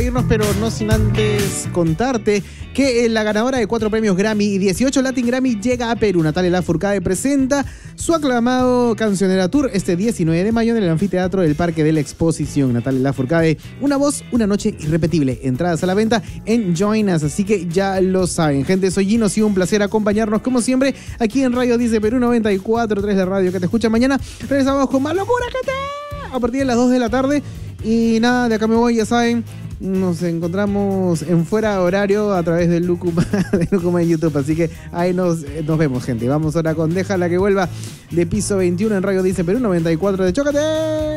irnos, pero no sin antes contarte que la ganadora de 4 premios Grammy y 18 Latin Grammy llega a Perú. Natalia Lafourcade presenta su aclamado Cancionera Tour este 19 de mayo en el anfiteatro del Parque de la Exposición. Natalia Lafourcade, una voz, una noche irrepetible. Entradas a la venta en Join Us, así que ya lo saben. Gente, soy Gino, ha sido un placer acompañarnos como siempre aquí en Radio Dice Perú 94.3 de radio que te escucha mañana. Regresamos con más locura, gente, a partir de las 2 de la tarde. Y nada, de acá me voy, ya saben. Nos encontramos en fuera horario a través del Lucuma en YouTube. Así que ahí nos vemos, gente. Vamos ahora con Déjala que vuelva de Piso 21 en Radio Dice Perú 94 de Chócate.